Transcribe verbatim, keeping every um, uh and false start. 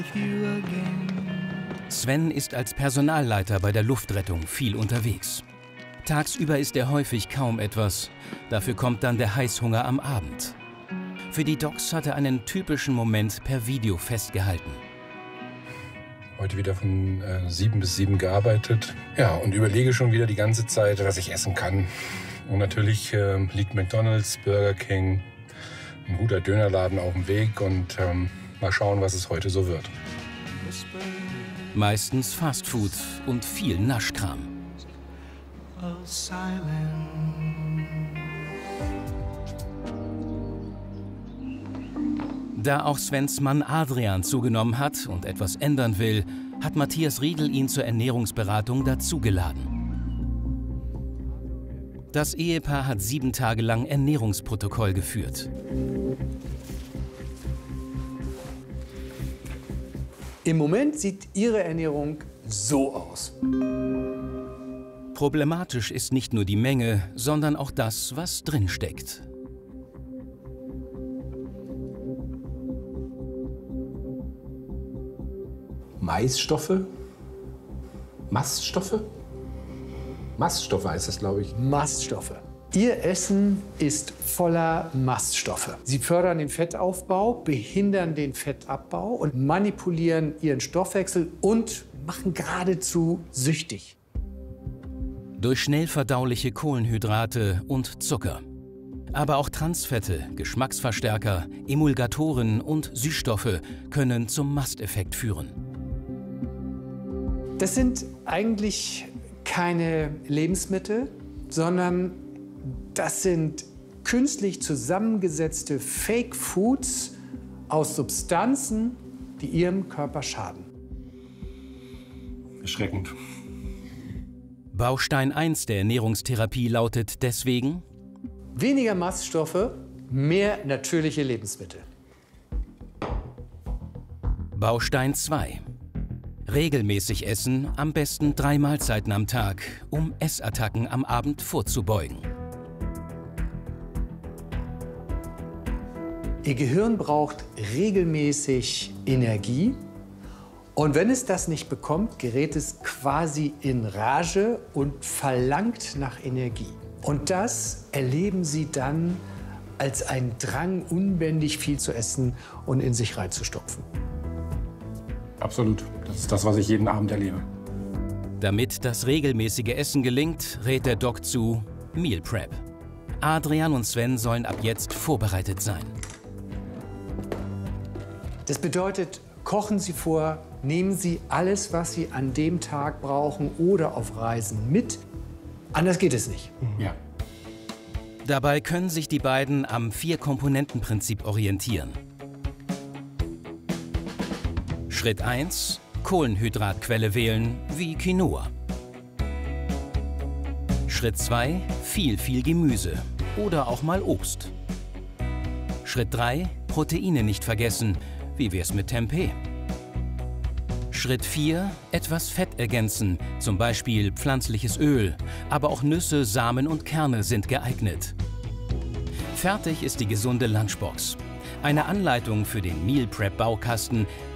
Sven ist als Personalleiter bei der Luftrettung viel unterwegs. Tagsüber isst er häufig kaum etwas, dafür kommt dann der Heißhunger am Abend. Für die Docs hat er einen typischen Moment per Video festgehalten. Heute wieder von äh, sieben bis sieben gearbeitet. Ja, und überlege schon wieder die ganze Zeit, was ich essen kann. Und natürlich äh, liegt McDonald's, Burger King, ein guter Dönerladen auf dem Weg. Und ähm, mal schauen, was es heute so wird. Meistens Fastfood und viel Naschkram. Da auch Svens Mann Adrian zugenommen hat und etwas ändern will, hat Matthias Riedel ihn zur Ernährungsberatung dazugeladen. Das Ehepaar hat sieben Tage lang Ernährungsprotokoll geführt. Im Moment sieht Ihre Ernährung so aus. Problematisch ist nicht nur die Menge, sondern auch das, was drinsteckt. Maisstoffe? Maststoffe? Maststoffe heißt das, glaube ich. Maststoffe. Ihr Essen ist voller Maststoffe. Sie fördern den Fettaufbau, behindern den Fettabbau und manipulieren Ihren Stoffwechsel und machen geradezu süchtig. Durch schnell verdauliche Kohlenhydrate und Zucker. Aber auch Transfette, Geschmacksverstärker, Emulgatoren und Süßstoffe können zum Masteffekt führen. Das sind eigentlich keine Lebensmittel, sondern das sind künstlich zusammengesetzte Fake Foods aus Substanzen, die Ihrem Körper schaden. Erschreckend. Baustein eins der Ernährungstherapie lautet deswegen: Weniger Maststoffe, mehr natürliche Lebensmittel. Baustein zwei. Regelmäßig essen, am besten drei Mahlzeiten am Tag, um Essattacken am Abend vorzubeugen. Ihr Gehirn braucht regelmäßig Energie. Und wenn es das nicht bekommt, gerät es quasi in Rage und verlangt nach Energie. Und das erleben Sie dann als einen Drang, unbändig viel zu essen und in sich reinzustopfen. Absolut. Das ist das, was ich jeden Abend erlebe. Damit das regelmäßige Essen gelingt, rät der Doc zu Meal Prep. Adrian und Sven sollen ab jetzt vorbereitet sein. Das bedeutet, kochen Sie vor, nehmen Sie alles, was Sie an dem Tag brauchen oder auf Reisen mit. Anders geht es nicht. Ja. Dabei können sich die beiden am Vier-Komponenten-Prinzip orientieren. Schritt eins. Kohlenhydratquelle wählen, wie Quinoa. Schritt zwei. Viel, viel Gemüse oder auch mal Obst. Schritt drei. Proteine nicht vergessen, wie wär's mit Tempeh? Schritt vier. Etwas Fett ergänzen, zum Beispiel pflanzliches Öl, aber auch Nüsse, Samen und Kerne sind geeignet. Fertig ist die gesunde Lunchbox. Eine Anleitung für den Meal Prep Baukasten